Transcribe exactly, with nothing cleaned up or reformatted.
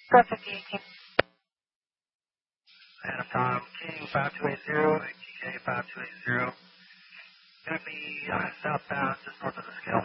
Perfect, eighteen. Adam Tom, King five two eight zero, H G K five two eight zero. Going to be uh, southbound just north of the scale.